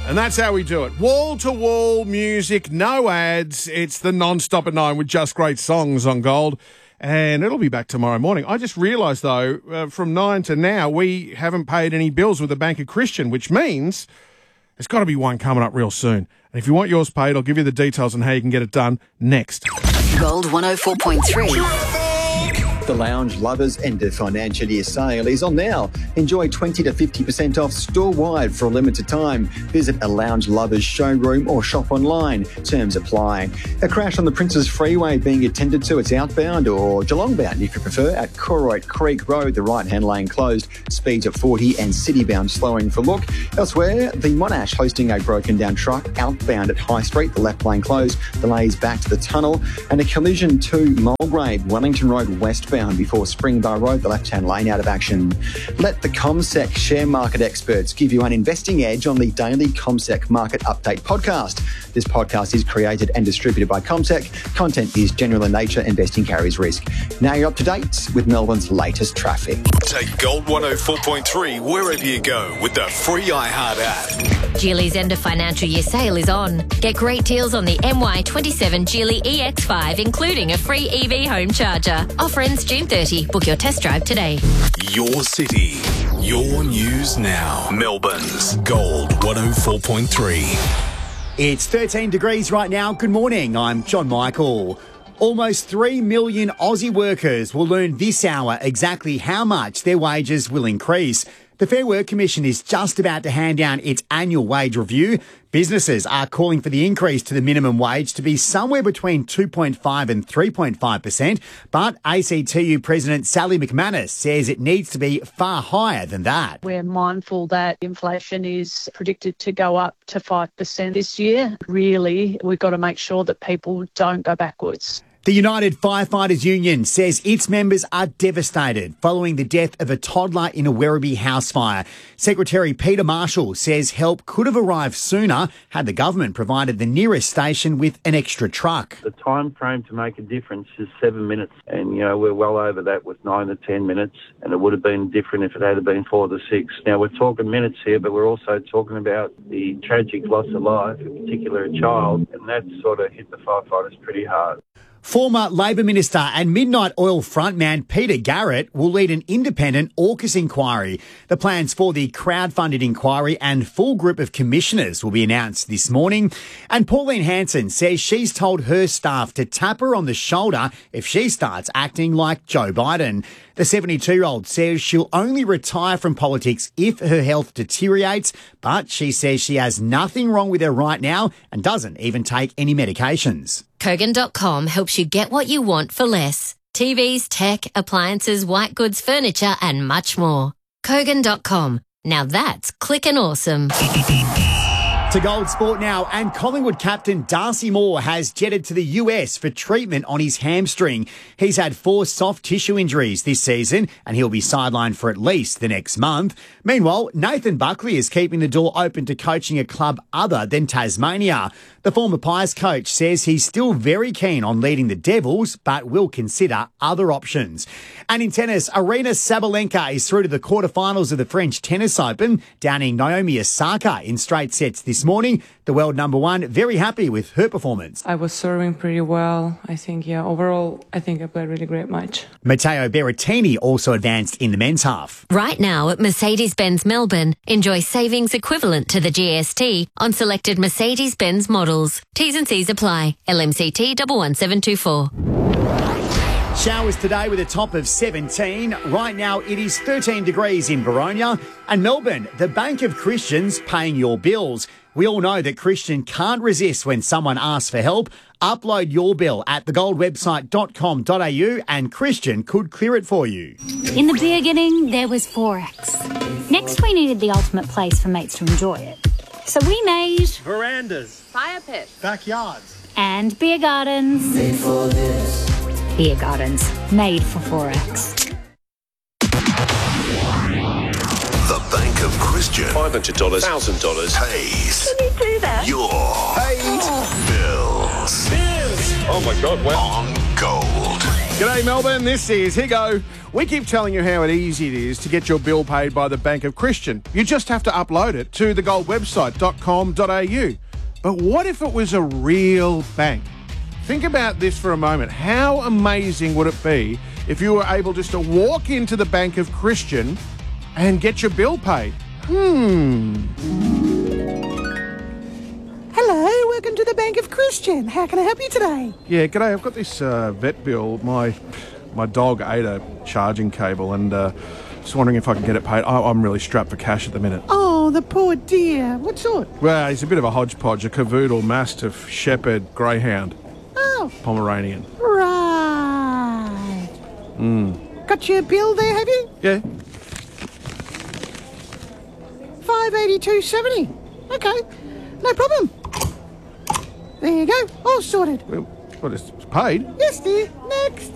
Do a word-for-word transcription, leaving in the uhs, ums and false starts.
And that's how we do it. Wall-to-wall music, no ads. It's the non-stop at nine with just great songs on Gold. And it'll be back tomorrow morning. I just realised, though, uh, from nine to now, we haven't paid any bills with the Bank of Christian, which means there's got to be one coming up real soon. And if you want yours paid, I'll give you the details on how you can get it done next. Gold one oh four point three. The Lounge Lovers End of Financial Year sale is on now. Enjoy twenty to fifty percent off store-wide for a limited time. Visit a Lounge Lovers showroom or shop online. Terms apply. A crash on the Princes Freeway being attended to. It's outbound or Geelong-bound if you prefer at Corroit Creek Road. The right-hand lane closed. Speeds at forty and city-bound slowing for look. Elsewhere, the Monash hosting a broken-down truck outbound at High Street. The left lane closed. Delays back to the tunnel. And a collision to Mulgrave, Wellington Road westbound before Springbar Road, the left-hand lane out of action. Let the CommSec share market experts give you an investing edge on the daily CommSec Market Update podcast. This podcast is created and distributed by CommSec. Content is general in nature. Investing carries risk. Now you're up to date with Melbourne's latest traffic. Take Gold one oh four point three wherever you go with the free iHeart app. Geely's end of financial year sale is on. Get great deals on the M Y twenty-seven Geely E X five, including a free E V home charger. Offer ends June thirtieth. Book your test drive today. Your city, your news now. Melbourne's Gold one oh four point three. It's thirteen degrees right now. Good morning. I'm John Michael. Almost three million Aussie workers will learn this hour exactly how much their wages will increase. The Fair Work Commission is just about to hand down its annual wage review. Businesses are calling for the increase to the minimum wage to be somewhere between two point five and three point five percent. But A C T U President Sally McManus says it needs to be far higher than that. We're mindful that inflation is predicted to go up to five percent this year. Really, we've got to make sure that people don't go backwards. The United Firefighters Union says its members are devastated following the death of a toddler in a Werribee house fire. Secretary Peter Marshall says help could have arrived sooner had the government provided the nearest station with an extra truck. The time frame to make a difference is seven minutes, and you know we're well over that with nine to ten minutes, and it would have been different if it had been four to six. Now we're talking minutes here, but we're also talking about the tragic loss of life, in particular a child, and that sort of hit the firefighters pretty hard. Former Labor Minister and Midnight Oil frontman Peter Garrett will lead an independent AUKUS inquiry. The plans for the crowd-funded inquiry and full group of commissioners will be announced this morning. And Pauline Hanson says she's told her staff to tap her on the shoulder if she starts acting like Joe Biden. The seventy-two-year-old says she'll only retire from politics if her health deteriorates, but she says she has nothing wrong with her right now and doesn't even take any medications. Kogan dot com helps you get what you want for less. T Vs, tech, appliances, white goods, furniture and much more. Kogan dot com. Now that's clickin' awesome. To Gold Sport now, and Collingwood captain Darcy Moore has jetted to the U S for treatment on his hamstring. He's had four soft tissue injuries this season and he'll be sidelined for at least the next month. Meanwhile, Nathan Buckley is keeping the door open to coaching a club other than Tasmania. The former Pies coach says he's still very keen on leading the Devils, but will consider other options. And in tennis, Arina Sabalenka is through to the quarterfinals of the French Tennis Open, downing Naomi Osaka in straight sets this morning. The world number one, very happy with her performance. I was serving pretty well. I think, yeah, overall, I think I played a really great match. Matteo Berrettini also advanced in the men's half. Right now at Mercedes-Benz Melbourne, enjoy savings equivalent to the G S T on selected Mercedes-Benz models. T's and C's apply. L M C T one one seven two four. Showers today with a top of seventeen. Right now it is thirteen degrees in Baronia. And Melbourne, the Bank of Christians paying your bills. We all know that Christian can't resist when someone asks for help. Upload your bill at the gold website dot com dot a u and Christian could clear it for you. In the beginning, there was Forex. Next, we needed the ultimate place for mates to enjoy it. So we made verandas, fire pits, backyards, and beer gardens. Made for this. Beer gardens, made for Forex. The Bank of Christian. five hundred dollars, one thousand dollars. Pays. Can you do that? Your paid bills. Bills. Oh my God, wow. On Gold. G'day Melbourne, this is Higo. We keep telling you how easy it is to get your bill paid by the Bank of Christian. You just have to upload it to the gold website dot com dot a u. But what if it was a real bank? Think about this for a moment. How amazing would it be if you were able just to walk into the Bank of Christian and get your bill paid? Hmm. Hello, welcome to the Bank of Christian. How can I help you today? Yeah, g'day. I've got this uh, vet bill. My my dog ate a charging cable and uh, just wondering if I can get it paid. I, I'm really strapped for cash at the minute. Oh, the poor dear. What sort? Well, he's a bit of a hodgepodge, a cavoodle, mastiff, shepherd, greyhound, Oh, Pomeranian. right. Mm. Got your bill there, have you? Yeah. five eighty-two seventy. Okay, no problem. There you go, all sorted. Well, what is paid? Yes, dear. Next.